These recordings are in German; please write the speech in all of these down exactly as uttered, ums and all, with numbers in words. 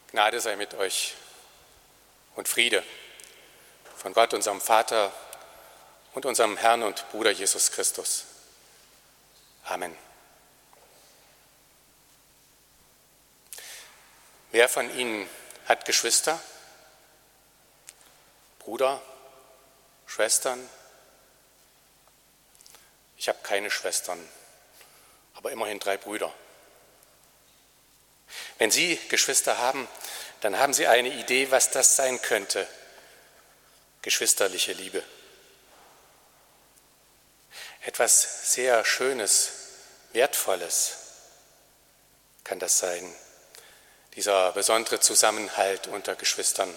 Gnade sei mit euch und Friede von Gott, unserem Vater und unserem Herrn und Bruder Jesus Christus. Amen. Wer von Ihnen hat Geschwister, Bruder, Schwestern? Ich habe keine Schwestern, aber immerhin drei Brüder. Wenn Sie Geschwister haben, dann haben Sie eine Idee, was das sein könnte. Geschwisterliche Liebe. Etwas sehr Schönes, Wertvolles kann das sein, dieser besondere Zusammenhalt unter Geschwistern.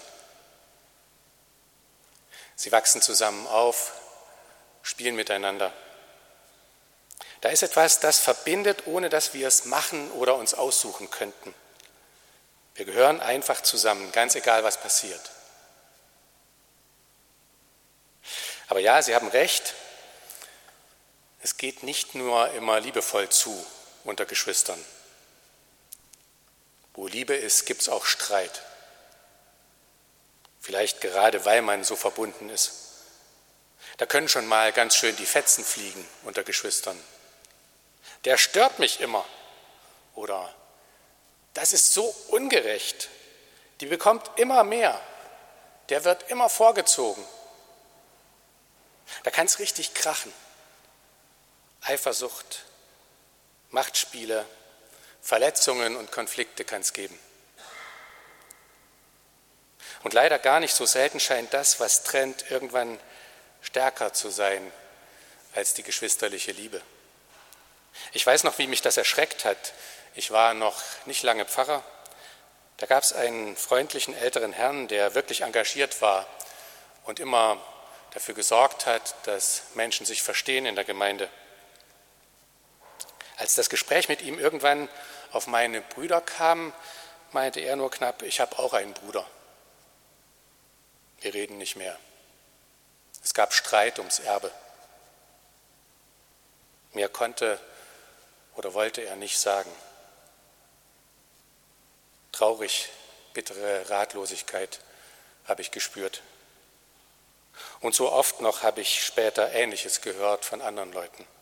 Sie wachsen zusammen auf, spielen miteinander. Da ist etwas, das verbindet, ohne dass wir es machen oder uns aussuchen könnten. Wir gehören einfach zusammen, ganz egal, was passiert. Aber ja, Sie haben recht, es geht nicht nur immer liebevoll zu unter Geschwistern. Wo Liebe ist, gibt es auch Streit. Vielleicht gerade, weil man so verbunden ist. Da können schon mal ganz schön die Fetzen fliegen unter Geschwistern. Der stört mich immer. Oder das ist so ungerecht. Die bekommt immer mehr. Der wird immer vorgezogen. Da kann es richtig krachen. Eifersucht, Machtspiele, Verletzungen und Konflikte kann es geben. Und leider gar nicht so selten scheint das, was trennt, irgendwann stärker zu sein als die geschwisterliche Liebe. Ich weiß noch, wie mich das erschreckt hat. Ich war noch nicht lange Pfarrer. Da gab es einen freundlichen älteren Herrn, der wirklich engagiert war und immer dafür gesorgt hat, dass Menschen sich verstehen in der Gemeinde. Als das Gespräch mit ihm irgendwann auf meine Brüder kam, meinte er nur knapp, ich habe auch einen Bruder. Wir reden nicht mehr. Es gab Streit ums Erbe. Mehr konnte oder wollte er nicht sagen. Traurig, bittere Ratlosigkeit habe ich gespürt. Und so oft noch habe ich später Ähnliches gehört von anderen Leuten.